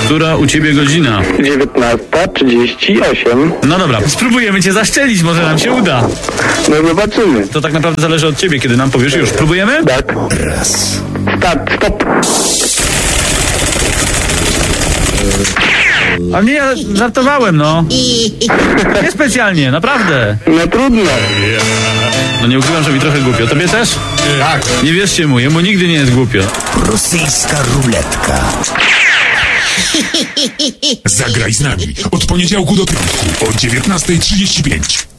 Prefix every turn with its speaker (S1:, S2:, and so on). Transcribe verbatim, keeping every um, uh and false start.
S1: Która u ciebie godzina?
S2: dziewiętnasta trzydzieści osiem.
S1: No dobra, spróbujemy cię zaszczelić, może nam się uda.
S2: No zobaczymy.
S1: To tak naprawdę zależy od ciebie, kiedy nam powiesz już. Próbujemy?
S2: Tak.
S3: Raz.
S2: Start, stop.
S1: A nie, ja żartowałem, no. Niespecjalnie, naprawdę.
S2: No trudno.
S1: No nie ukrywam, że mi trochę głupio. Tobie też?
S3: Tak.
S1: Nie wierzcie mu, jemu nigdy nie jest głupio.
S3: Rosyjska ruletka.
S4: Zagraj z nami od poniedziałku do piątku o dziewiętnasta trzydzieści pięć.